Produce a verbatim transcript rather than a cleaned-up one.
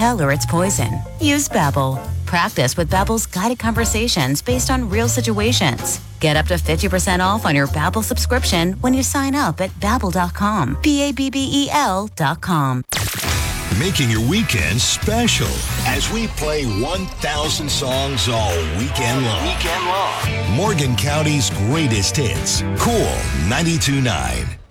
tell her it's poison. Use Babbel. Practice with Babbel's guided conversations based on real situations. Get up to fifty percent off on your Babbel subscription when you sign up at babbel dot com. B A B B E L dot com. Making your weekend special as we play one thousand songs all weekend long. Weekend long. Morgan County's greatest hits. Cool ninety-two point nine.